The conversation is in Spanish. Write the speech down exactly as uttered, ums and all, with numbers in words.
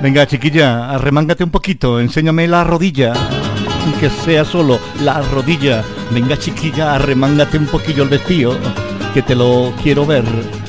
Venga, chiquilla, arremángate un poquito, enséñame la rodilla, que sea solo la rodilla. Venga, chiquilla, arremángate un poquillo el vestido, que te lo quiero ver.